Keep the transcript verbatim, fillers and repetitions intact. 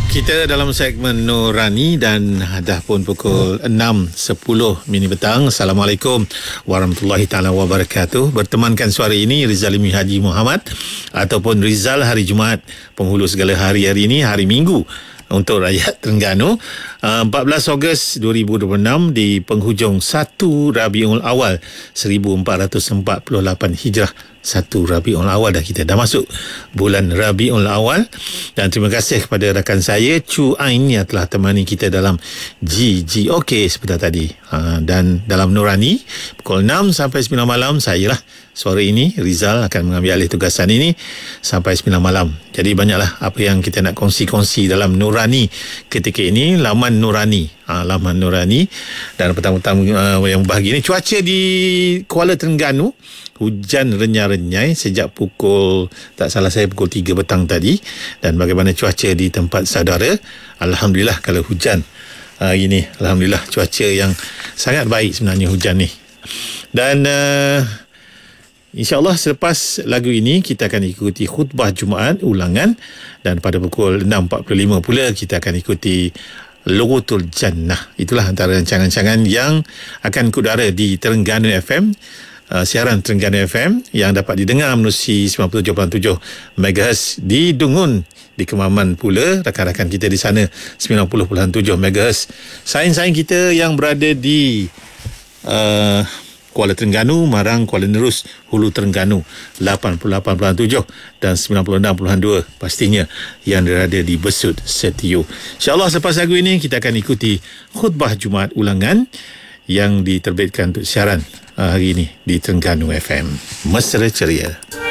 Kita dalam segmen Nurani dan dah pun pukul enam sepuluh minit petang. Assalamualaikum warahmatullahi taala wabarakatuh. Bertemankan suara ini Rizalimi Haji Muhammad ataupun Rizal hari Jumaat, penghulu segala hari hari ini, hari Minggu untuk rakyat Terengganu, empat belas Ogos dua ribu dua puluh enam di penghujung satu Rabiul Awal seribu empat ratus empat puluh lapan Hijrah. satu Rabiul Awal dah, kita dah masuk bulan Rabiul Awal. Dan terima kasih kepada rakan saya Chu Ain yang telah temani kita dalam G G OK sebentar tadi. Ha, dan dalam Nurani pukul enam sampai sembilan malam, saya lah suara ini Rizal akan mengambil alih tugasan ini sampai sembilan malam. Jadi banyaklah apa yang kita nak kongsi-kongsi dalam Nurani ketika ini. Laman Nurani, ha, laman Nurani. Dan petang-petang uh, yang bahagia ini, cuaca di Kuala Terengganu hujan renyai-renyai sejak pukul, tak salah saya, pukul tiga petang tadi. Dan bagaimana cuaca di tempat saudara? Alhamdulillah kalau hujan hari ini, Alhamdulillah cuaca yang sangat baik sebenarnya hujan ni. Dan uh, InsyaAllah selepas lagu ini kita akan ikuti khutbah Jumaat ulangan, dan pada pukul enam empat puluh lima pula kita akan ikuti Lughutul Jannah. Itulah antara rancangan-rancangan yang akan kudara di Terengganu F M, uh, siaran Terengganu F M yang dapat didengar menerusi sembilan puluh tujuh perpuluhan tujuh megahertz di Dungun, di Kemaman pula rakan-rakan kita di sana sembilan puluh perpuluhan tujuh megahertz. Sains-sains kita yang berada di uh, Kuala Terengganu, Marang, Kuala Nerus, Hulu Terengganu lapan puluh lapan perpuluhan tujuh dan sembilan puluh enam perpuluhan dua pastinya yang berada di Besut Setiu. InsyaAllah selepas lagu ini kita akan ikuti khutbah Jumaat ulangan yang diterbitkan untuk siaran uh, hari ini di Terengganu F M. Mesra ceria.